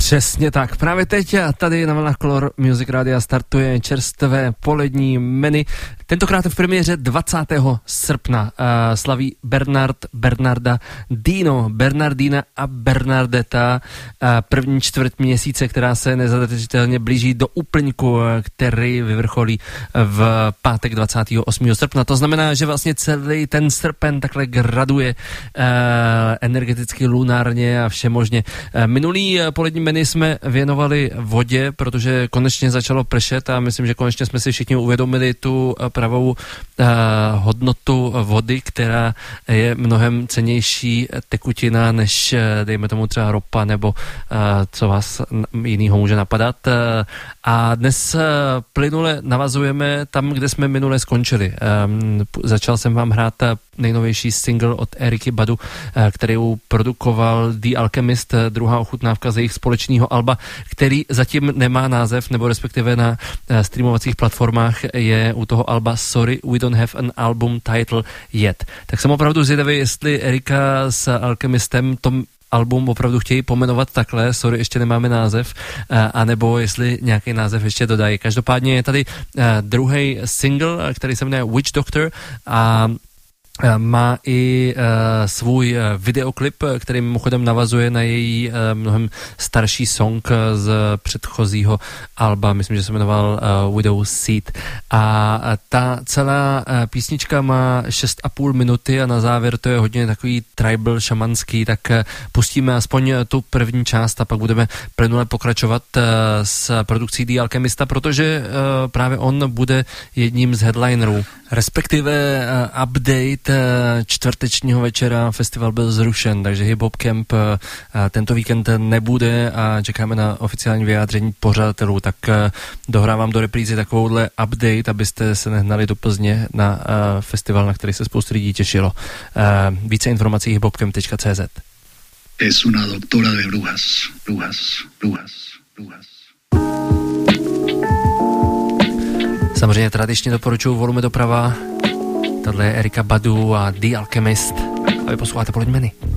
Přesně tak. Právě teď tady na vlnách Color Music Radia startuje čerstvé polední menu. Tentokrát v premiéře 20. srpna slaví Bernarda, Dino, Bernardina a Bernardeta, první čtvrt měsíce, která se nezadržitelně blíží do úplňku, který vyvrcholí v pátek 28. srpna. To znamená, že vlastně celý ten srpen takhle graduje energeticky, lunárně a všemožně. Minulý polední menu jsme věnovali vodě, protože konečně začalo pršet a myslím, že konečně jsme si všichni uvědomili tu pravou hodnotu vody, která je mnohem cennější tekutina než, dejme tomu, třeba ropa nebo co vás jinýho může napadat. A dnes plynule navazujeme tam, kde jsme minule skončili. Začal jsem vám hrát nejnovější single od Eriky Badu, kterou produkoval The Alchemist, druhá ochutnávka z jejich společného alba, který zatím nemá název, nebo respektive na streamovacích platformách je u toho alba Sorry, we don't have an album title yet. Tak jsem opravdu zvědavý, jestli Erika s Alchemistem tom album opravdu chtějí pomenovat takhle, sorry, ještě nemáme název, anebo jestli nějaký název ještě dodají. Každopádně je tady druhý single, který se jmenuje Witch Doctor a má i svůj videoklip, který mimochodem navazuje na její mnohem starší song z předchozího alba, myslím, že se jmenoval Widow Seed. A ta celá písnička má 6,5 minuty a na závěr to je hodně takový tribal, šamanský, tak pustíme aspoň tu první část a pak budeme plynule pokračovat s produkcí The Alchemista, protože právě on bude jedním z headlinerů, respektive update čtvrtečního večera. Festival byl zrušen, takže Hip Hop Camp tento víkend nebude a čekáme na oficiální vyjádření pořadatelů, tak dohrávám do reprízy takovouhle update, abyste se nehnali do Plzně na festival, na který se spoustu lidí těšilo. Více informací hiphopcamp.cz. Es una doctora de brujas. Samozřejmě tradičně doporučuji Volume doprava. Tohle je Erika Badu a The Alchemist. A vy posloucháte polední menu.